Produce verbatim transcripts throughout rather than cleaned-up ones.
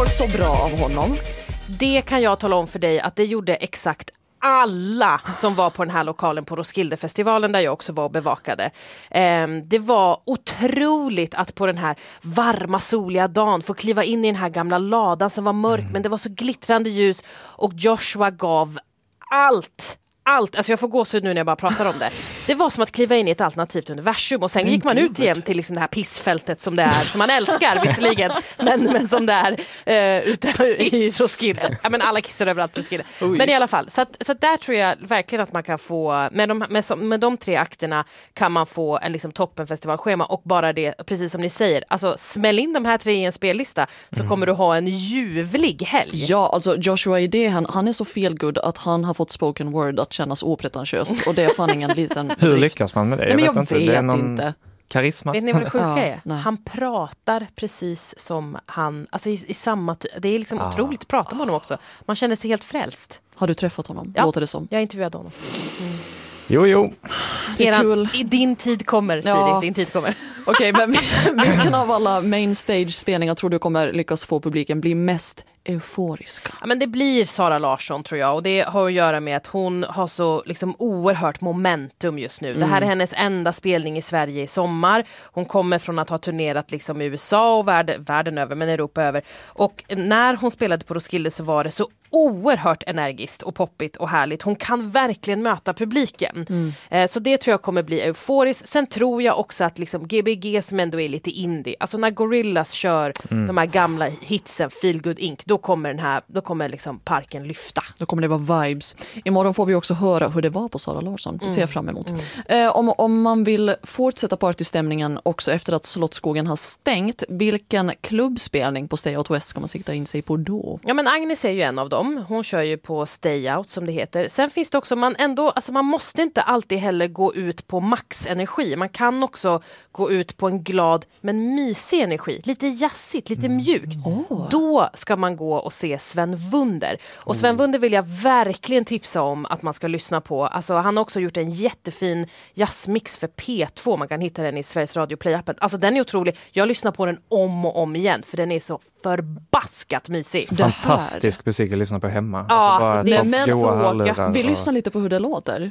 var så bra av honom. Det kan jag tala om för dig att det gjorde exakt alla som var på den här lokalen på Roskildefestivalen där jag också var och bevakade. Eh, det var otroligt att på den här varma soliga dagen få kliva in i den här gamla ladan som var mörk, mm. men det var så glittrande ljus och Joshua gav allt. Allt, alltså jag får gåshud nu när jag bara pratar om det. Det var som att kliva in i ett alternativt universum och sen gick man ut igen till liksom det här pissfältet som det är, som man älskar visserligen, men, men som det är uh, ute i Roskilde. Ja, men alla kissar överallt på Roskilde. Men i alla fall, så, att, så att där tror jag verkligen att man kan få, med de, med, med de tre akterna kan man få en liksom toppenfestivalschema och bara det, precis som ni säger, alltså smäll in de här tre i en spellista så mm. kommer du ha en ljuvlig helg. Ja, alltså Joshua Idé, han, han är så feelgood att han har fått spoken word att kännas opretentiöst och det är fan ingen liten Hur lyckas man med det? Nej, men jag, jag vet, inte. Det är vet någon inte. Karisma. Vet ni vad det sjuka ja, är? nej. Han pratar precis som han, alltså i, i samma, det är liksom ah. otroligt att prata med honom också. Man känner sig helt frälst. Har du träffat honom? Ja, låter det som. Jag intervjuade honom. Mm. Jo, jo. Det är kul. I din tid kommer, Siri. Ja. Din tid kommer. Okej, okay, men vilken av alla main stage-spelningar tror du kommer lyckas få publiken bli mest euforiska? Ja, men det blir Sara Larsson tror jag, och det har att göra med att hon har så liksom oerhört momentum just nu. Mm. Det här är hennes enda spelning i Sverige i sommar. Hon kommer från att ha turnerat liksom i U S A och värld, världen över, men Europa över. Och när hon spelade på Roskilde så var det så oerhört energiskt och poppigt och härligt. Hon kan verkligen möta publiken. Mm. Eh, så det tror jag kommer bli euforiskt. Sen tror jag också att liksom G B G som ändå är lite indie, alltså när Gorillaz kör mm. de här gamla hitsen Feel Good Incorporated, då kommer den här, då kommer liksom parken lyfta. Då kommer det vara vibes. Imorgon får vi också höra hur det var på Sara Larsson. Det ser jag fram emot. Mm. Eh, om, om man vill fortsätta partystämningen också efter att Slottsskogen har stängt, vilken klubbspelning på Stay Out West ska man sikta in sig på då? Ja, men Agnes är ju en av dem. Hon kör ju på Stay Out som det heter. Sen finns det också, man ändå, alltså man måste inte alltid heller gå ut på maxenergi. Man kan också gå ut på en glad men mysig energi. Lite jazzigt, lite mjukt. Oh. Då ska man gå och se Sven Wunder. Och Sven Wunder vill jag verkligen tipsa om att man ska lyssna på. Alltså han har också gjort en jättefin jazzmix för P två. Man kan hitta den i Sveriges Radio Play-appen. Alltså den är otrolig. Jag lyssnar på den om och om igen för den är så förbaskat mysig. Så fantastisk musik att lyssna på hemma. Ja, alltså bara alltså, det är så gött. Vi lyssnar lite på hur det låter.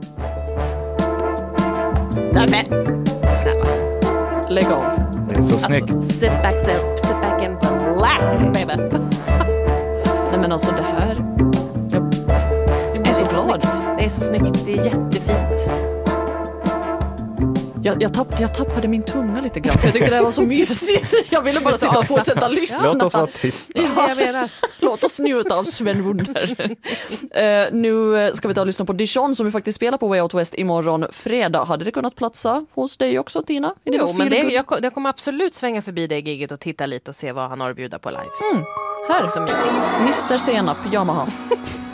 Nej men, snälla. Lägg av. Det är så snyggt. Alltså, sit back, sit back and relax, baby. Nej men alltså det här, jag, jag blir så, så glad. Snyggt. Det är så snyggt, det är jättefint. Jag, jag, tapp, jag tappade min tunga lite grann för jag tyckte det var så mysigt. Jag ville bara sitta och fortsätta lyssna. Låt oss vara tysta. Ja, jag menar. Låt oss njuta av Sven Wunder. uh, nu ska vi ta och lyssna på Dijon som vi faktiskt spelar på Way Out West imorgon fredag. Hade det kunnat platsa hos dig också, Tina? Jo, men det, jag, jag kommer absolut svänga förbi det giget och titta lite och se vad han har att bjuda på live. Mm. Här, som mysigt. mister Senap, Yamaha.